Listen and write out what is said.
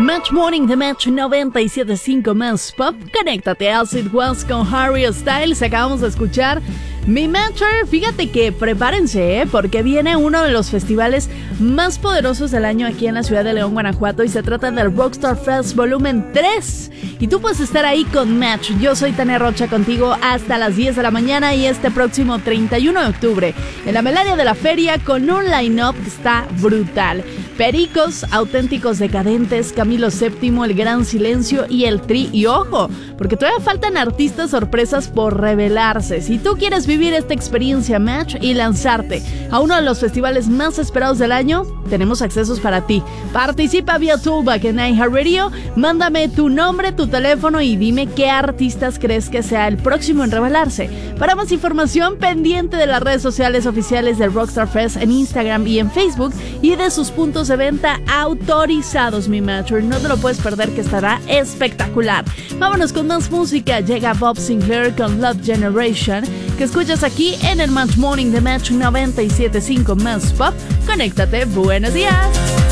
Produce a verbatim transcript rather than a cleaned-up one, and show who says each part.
Speaker 1: Match Morning de Match noventa y siete punto cinco más Pop. Conéctate a As It Was con Harry Styles. Acabamos de escuchar Mi Matcher. Fíjate que prepárense, ¿eh? Porque viene uno de los festivales más poderosos del año aquí en la ciudad de León, Guanajuato, y se trata del Rockstar Fest Volumen tres. Y tú puedes estar ahí con Match. Yo soy Tania Rocha contigo hasta las diez de la mañana y este próximo treinta y uno de octubre en la Melaria de la Feria con un line-up que está brutal. Pericos, Auténticos Decadentes, Camilo séptimo, El Gran Silencio y El Tri. Y ojo, porque todavía faltan artistas sorpresas por revelarse. Si tú quieres vivir esta experiencia Match y lanzarte a uno de los festivales más esperados del año, tenemos accesos para ti. Participa vía Toolback en iHeartRadio. Mándame tu nombre, tu teléfono y dime qué artistas crees que sea el próximo en revelarse. Para más información, pendiente de las redes sociales oficiales del Rockstar Fest en Instagram y en Facebook y de sus puntos de venta autorizados, mi Matcher. No te lo puedes perder, que estará espectacular. Vámonos con más música. Llega Bob Sinclair con Love Generation, que escuchas aquí en el Match Morning de Match noventa y siete punto cinco más Pop. Conéctate. Buenos días.